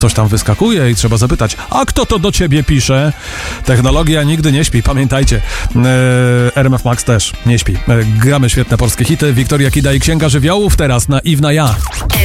coś tam wyskakuje i trzeba zapytać, a kto to do ciebie pisze? Technologia nigdy nie śpi, pamiętajcie. RMF Max też nie śpi. Gramy świetne polskie hity. Wiktoria Kida i Księga Żywiołów teraz na I w na ja.